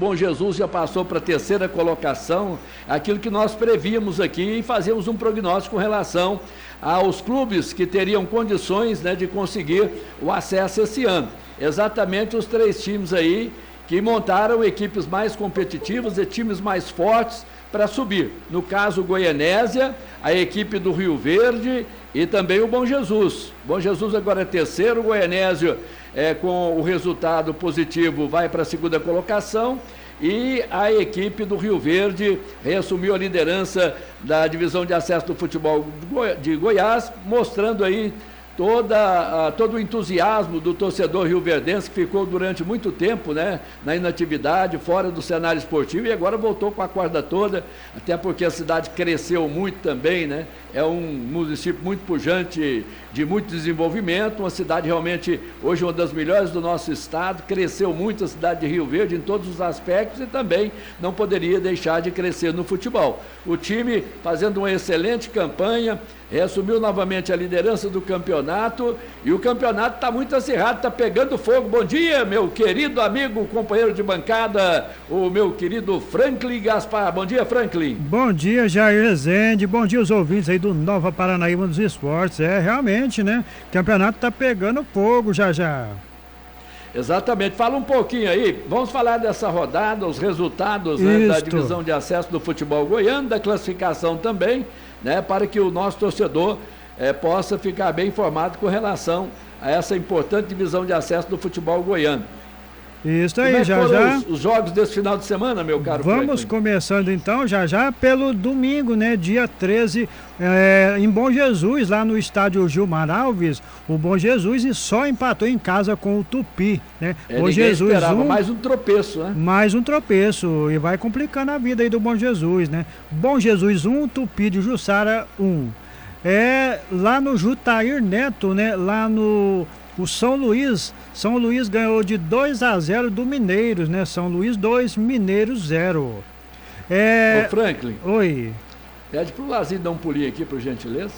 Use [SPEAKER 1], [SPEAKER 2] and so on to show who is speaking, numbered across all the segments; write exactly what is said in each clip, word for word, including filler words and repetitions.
[SPEAKER 1] Bom Jesus já passou para a terceira colocação, aquilo que nós prevíamos aqui e fazíamos um prognóstico com relação aos clubes que teriam condições, né, de conseguir o acesso esse ano. Exatamente os três times aí que montaram equipes mais competitivas e times mais fortes para subir. No caso, o Goianésia, a equipe do Rio Verde e também o Bom Jesus. Bom Jesus agora é terceiro, o Goianésia é, com o resultado positivo vai para a segunda colocação e a equipe do Rio Verde reassumiu a liderança da divisão de acesso do futebol de Goiás, mostrando aí Toda, uh, todo o entusiasmo do torcedor rioverdense que ficou durante muito tempo, né, na inatividade, fora do cenário esportivo e agora voltou com a corda toda, até porque a cidade cresceu muito também, né, é um município muito pujante, de muito desenvolvimento, uma cidade realmente hoje uma das melhores do nosso estado, cresceu muito a cidade de Rio Verde em todos os aspectos e também não poderia deixar de crescer no futebol. O time fazendo uma excelente campanha, reassumiu novamente a liderança do campeonato e o campeonato está muito acirrado, está pegando fogo. Bom dia, meu querido amigo, companheiro de bancada, o meu querido Franklin Gaspar. Bom dia, Franklin.
[SPEAKER 2] Bom dia, Jair Rezende. Bom dia, os ouvintes aí do Nova Paranaíba dos Esportes. É, realmente, né? O campeonato está pegando fogo já já.
[SPEAKER 1] Exatamente. Fala um pouquinho aí, vamos falar dessa rodada, os resultados, né, da divisão de acesso do futebol goiano, da classificação também, né, para que o nosso torcedor eh, possa ficar bem informado com relação a essa importante divisão de acesso do futebol goiano.
[SPEAKER 2] Isso aí,
[SPEAKER 1] Como é que
[SPEAKER 2] já
[SPEAKER 1] foram
[SPEAKER 2] já.
[SPEAKER 1] Os, os jogos desse final de semana, meu caro
[SPEAKER 2] Vamos
[SPEAKER 1] Franklin?
[SPEAKER 2] começando então, já já, pelo domingo, né, dia treze, é, em Bom Jesus, lá no estádio Gilmar Alves, o Bom Jesus e só empatou em casa com o Tupi, né?
[SPEAKER 1] É,
[SPEAKER 2] Bom Jesus
[SPEAKER 1] esperava
[SPEAKER 2] um,
[SPEAKER 1] mais um tropeço, né?
[SPEAKER 2] Mais um tropeço, e vai complicando a vida aí do Bom Jesus, né? Bom Jesus um, Tupi de Jussara um. É, lá no Jutair Neto, né, lá no o São Luís, São Luís ganhou de dois a zero do Mineiros, né? São Luís dois, Mineiros zero. É...
[SPEAKER 1] Ô Franklin.
[SPEAKER 2] Oi.
[SPEAKER 1] Pede pro Lazinho dar um pulinho aqui, por gentileza.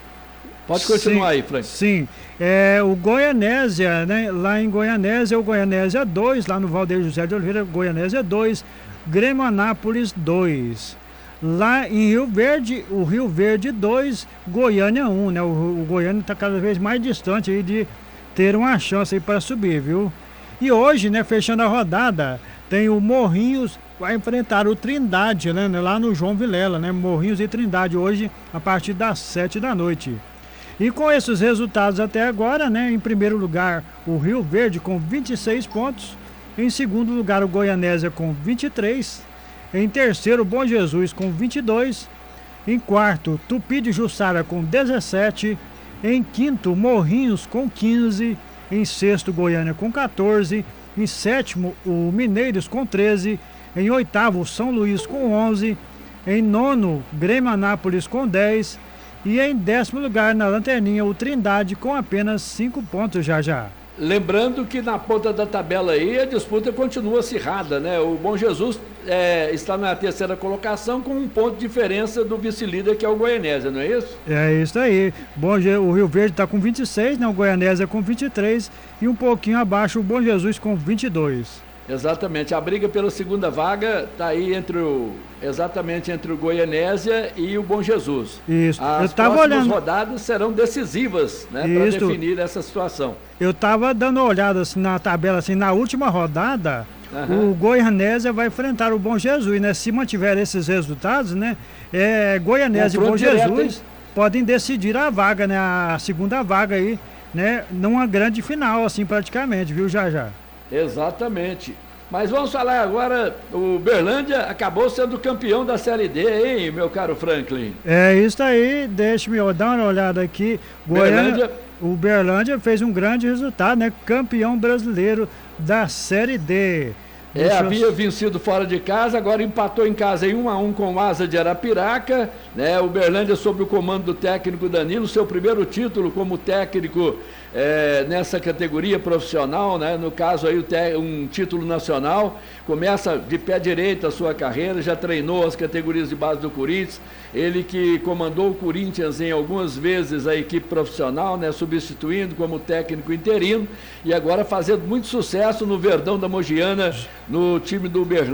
[SPEAKER 1] Pode continuar
[SPEAKER 2] sim,
[SPEAKER 1] aí, Franklin.
[SPEAKER 2] Sim. É, o Goianésia, né? Lá em Goianésia, o Goianésia dois, lá no Valdeir José de Oliveira, Goianésia dois, Grêmio Anápolis dois. Lá em Rio Verde, o Rio Verde dois, Goiânia um, né? O, o Goiânia está cada vez mais distante aí de ter uma chance aí para subir, viu? E hoje, né, fechando a rodada, tem o Morrinhos, vai enfrentar o Trindade, né, lá no João Vilela, né? Morrinhos e Trindade hoje a partir das sete da noite. E com esses resultados até agora, né, em primeiro lugar o Rio Verde com vinte e seis pontos, em segundo lugar o Goianésia com vinte e três, em terceiro o Bom Jesus com vinte e dois, em quarto Tupi de Jussara com dezessete, em quinto, Morrinhos com quinze. Em sexto, Goiânia com quatorze. Em sétimo, o Mineiros com treze. Em oitavo, São Luís com onze. Em nono, Grêmio Anápolis com dez. E em décimo lugar, na lanterninha, o Trindade com apenas cinco pontos já já.
[SPEAKER 1] Lembrando que na ponta da tabela aí a disputa continua acirrada, né? O Bom Jesus é, está na terceira colocação com um ponto de diferença do vice-líder que é o Goianésia, não é isso?
[SPEAKER 2] É isso aí. Bom, o Rio Verde está com vinte e seis, né? O Goianésia com vinte e três e um pouquinho abaixo o Bom Jesus com vinte e dois.
[SPEAKER 1] Exatamente, a briga pela segunda vaga está aí entre o, exatamente entre o Goianésia e o Bom Jesus.
[SPEAKER 2] Isso.
[SPEAKER 1] As
[SPEAKER 2] eu tava
[SPEAKER 1] próximas
[SPEAKER 2] olhando...
[SPEAKER 1] rodadas serão decisivas, né, para definir essa situação.
[SPEAKER 2] Eu estava dando uma olhada assim, na tabela, assim, na última rodada, uhum. O Goianésia vai enfrentar o Bom Jesus, né? Se mantiver esses resultados, né? É, Goianésia e Bom Jesus podem decidir a vaga, né? A segunda vaga aí, né? Numa grande final, assim, praticamente, viu, já já.
[SPEAKER 1] Exatamente. Mas vamos falar agora, o Berlândia acabou sendo campeão da Série D, hein, meu caro Franklin?
[SPEAKER 2] É isso aí, deixa-me dar uma olhada aqui. Goiânia, Berlândia... O Berlândia fez um grande resultado, né? Campeão brasileiro da Série D.
[SPEAKER 1] É,
[SPEAKER 2] Deixa
[SPEAKER 1] havia
[SPEAKER 2] eu...
[SPEAKER 1] vencido fora de casa, agora empatou em casa em um a um com o Asa de Arapiraca, né? O Berlândia sob o comando do técnico Danilo, seu primeiro título como técnico é, nessa categoria profissional, né? No caso aí um título nacional, começa de pé direito a sua carreira, já treinou as categorias de base do Corinthians, ele que comandou o Corinthians em algumas vezes a equipe profissional, né? Substituindo como técnico interino e agora fazendo muito sucesso no Verdão da Mogiana, no time do Berlândia.